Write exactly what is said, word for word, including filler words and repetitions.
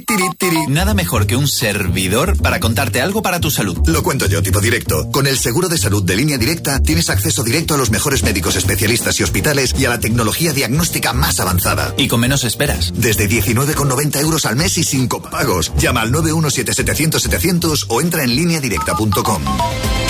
tiri, tiri. Nada mejor que un servidor para contarte algo para tu salud. Lo cuento yo, tipo directo. Con el seguro de salud de Línea Directa tienes acceso directo a los mejores médicos especialistas y hospitales y a la tecnología diagnóstica más avanzada. Y con menos esperas. Desde diecinueve con noventa euros al mes y sin copagos. Llama al nueve uno siete siete cero cero setecientos o entra en línea directa punto com.